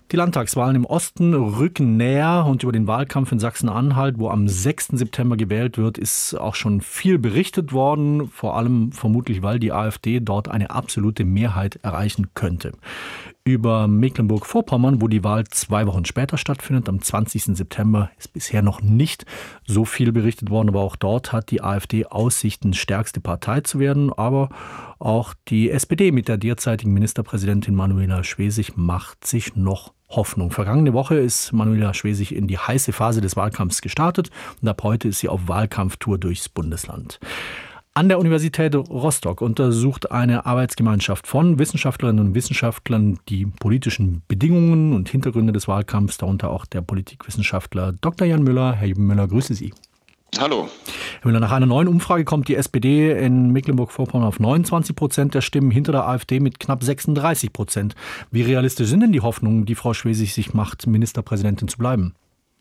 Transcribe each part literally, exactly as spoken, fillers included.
Die Landtagswahlen im Osten rücken näher und über den Wahlkampf in Sachsen-Anhalt, wo am sechsten September gewählt wird, ist auch schon viel berichtet worden, vor allem vermutlich, weil die AfD dort eine absolute Mehrheit erreichen könnte. Über Mecklenburg-Vorpommern, wo die Wahl zwei Wochen später stattfindet, am zwanzigsten September, ist bisher noch nicht so viel berichtet worden, aber auch dort hat die AfD Aussichten, stärkste Partei zu werden, aber auch die S P D mit der derzeitigen Ministerpräsidentin Manuela Schwesig macht sich noch Hoffnung. Vergangene Woche ist Manuela Schwesig in die heiße Phase des Wahlkampfs gestartet und ab heute ist sie auf Wahlkampftour durchs Bundesland. An der Universität Rostock untersucht eine Arbeitsgemeinschaft von Wissenschaftlerinnen und Wissenschaftlern die politischen Bedingungen und Hintergründe des Wahlkampfs, darunter auch der Politikwissenschaftler Doktor Jan Müller. Herr Müller, grüße Sie. Hallo. Herr Müller, nach einer neuen Umfrage kommt die S P D in Mecklenburg-Vorpommern auf neunundzwanzig Prozent der Stimmen, hinter der AfD mit knapp sechsunddreißig Prozent. Wie realistisch sind denn die Hoffnungen, die Frau Schwesig sich macht, Ministerpräsidentin zu bleiben?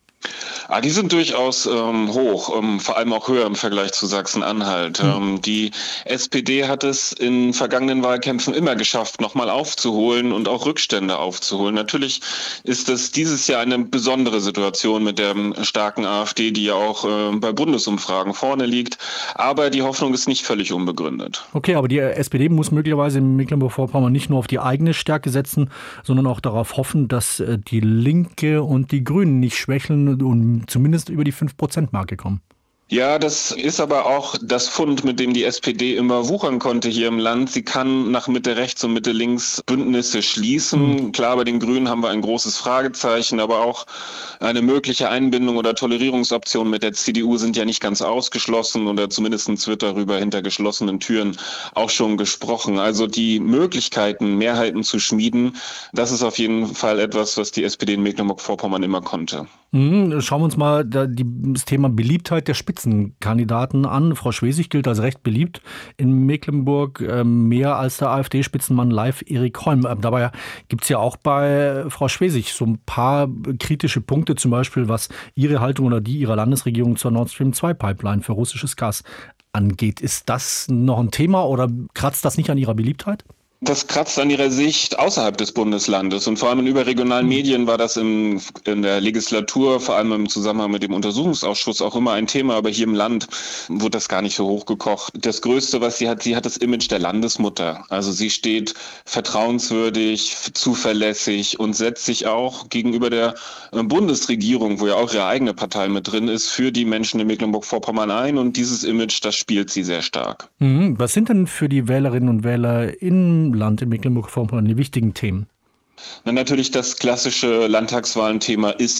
Ah, die sind durchaus ähm, hoch, ähm, vor allem auch höher im Vergleich zu Sachsen-Anhalt. Mhm. Ähm, die S P D hat es in vergangenen Wahlkämpfen immer geschafft, nochmal aufzuholen und auch Rückstände aufzuholen. Natürlich ist es dieses Jahr eine besondere Situation mit der starken AfD, die ja auch äh, bei Bundesumfragen vorne liegt. Aber die Hoffnung ist nicht völlig unbegründet. Okay, aber die S P D muss möglicherweise in Mecklenburg-Vorpommern nicht nur auf die eigene Stärke setzen, sondern auch darauf hoffen, dass äh, die Linke und die Grünen nicht schwächeln und zumindest über die fünf Prozent Marke kommen. Ja, das ist aber auch das Fund, mit dem die S P D immer wuchern konnte hier im Land. Sie kann nach Mitte rechts und Mitte links Bündnisse schließen. Mhm. Klar, bei den Grünen haben wir ein großes Fragezeichen, aber auch eine mögliche Einbindung oder Tolerierungsoption mit der C D U sind ja nicht ganz ausgeschlossen oder zumindest wird darüber hinter geschlossenen Türen auch schon gesprochen. Also die Möglichkeiten, Mehrheiten zu schmieden, das ist auf jeden Fall etwas, was die S P D in Mecklenburg-Vorpommern immer konnte. Mhm, schauen wir uns mal das Thema Beliebtheit der Spitzenkandidaten an. Frau Schwesig gilt als recht beliebt in Mecklenburg, mehr als der AfD-Spitzenmann Leif Erik Holm. Dabei gibt es ja auch bei Frau Schwesig so ein paar kritische Punkte, zum Beispiel was ihre Haltung oder die ihrer Landesregierung zur Nord Stream zwei Pipeline für russisches Gas angeht. Ist das noch ein Thema oder kratzt das nicht an ihrer Beliebtheit? Das kratzt an ihrer Sicht außerhalb des Bundeslandes und vor allem in überregionalen Medien war das im, in der Legislatur, vor allem im Zusammenhang mit dem Untersuchungsausschuss auch immer ein Thema, aber hier im Land wurde das gar nicht so hochgekocht. Das Größte, was sie hat, sie hat das Image der Landesmutter. Also sie steht vertrauenswürdig, zuverlässig und setzt sich auch gegenüber der Bundesregierung, wo ja auch ihre eigene Partei mit drin ist, für die Menschen in Mecklenburg-Vorpommern ein und dieses Image, das spielt sie sehr stark. Mhm. Was sind denn für die Wählerinnen und Wähler in Land in Mecklenburg-Vorpommern die wichtigen Themen? Na, natürlich das klassische Landtagswahlenthema ist